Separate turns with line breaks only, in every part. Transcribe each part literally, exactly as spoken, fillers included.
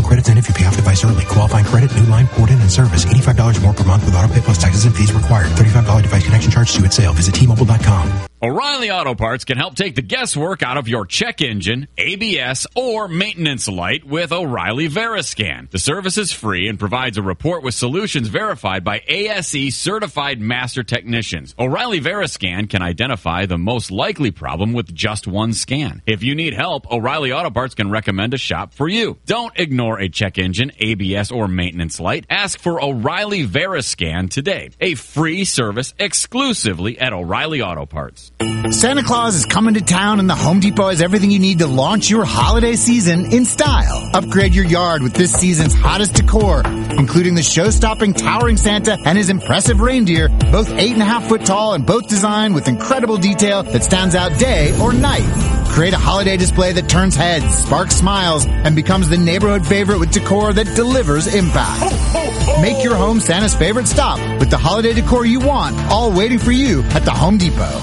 credits and if you pay off device early. Qualifying credit, new line, port in, and service. eighty-five dollars more per month with auto pay plus taxes and fees required. thirty-five dollars device connection charge due at sale. Visit T Mobile dot com.
O'Reilly Auto Parts can help take the guesswork out of your check engine, A B S, or maintenance light with O'Reilly Veriscan. The service is free and provides a report with solutions verified by A S E certified master technicians. O'Reilly Veriscan can identify the most likely problem with just one scan. If you need help, O'Reilly Auto Parts can recommend a shop for you. Don't ignore a check engine, A B S, or maintenance light. Ask for O'Reilly Veriscan today. A free service exclusively at O'Reilly Auto Parts.
Santa Claus is coming to town and the Home Depot has everything you need to launch your holiday season in style. Upgrade your yard with this season's hottest decor, including the show-stopping towering Santa and his impressive reindeer, both eight and a half foot tall and both designed with incredible detail that stands out day or night. Create a holiday display that turns heads, sparks smiles, and becomes the neighborhood favorite with decor that delivers impact. Make your home Santa's favorite stop with the holiday decor you want, all waiting for you at the Home Depot.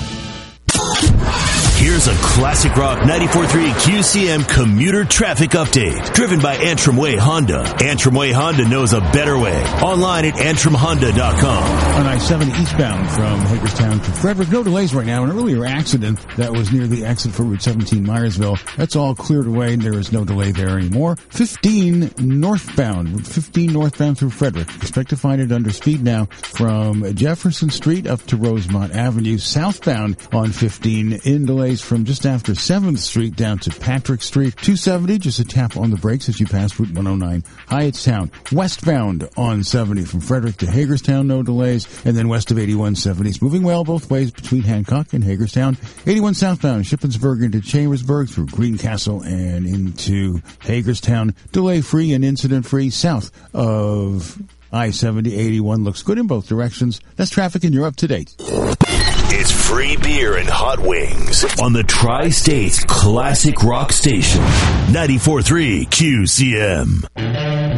Here's a Classic Rock ninety-four point three Q C M commuter traffic update, driven by Antrim Way Honda. Antrim Way Honda knows a better way. Online at antrim honda dot com.
On I seventy eastbound from Hagerstown to Frederick, no delays right now. An earlier accident that was near the exit for Route seventeen Myersville, that's all cleared away. There is no delay there anymore. fifteen northbound, Route fifteen northbound through Frederick. Expect to find it under speed now from Jefferson Street up to Rosemont Avenue. Southbound on fifteen in delays from just after seventh Street down to Patrick Street. two seventy, just a tap on the brakes as you pass Route one oh nine Hyattstown. Westbound on seventy from Frederick to Hagerstown, no delays. And then west of eighty-one seventy is moving well both ways between Hancock and Hagerstown. eighty-one southbound, Shippensburg into Chambersburg through Greencastle and into Hagerstown. Delay-free and incident-free south of I seventy. eighty-one looks good in both directions. That's traffic and you're up to date.
It's free beer and hot wings on the Tri-States Classic Rock Station. ninety-four point three Q C M.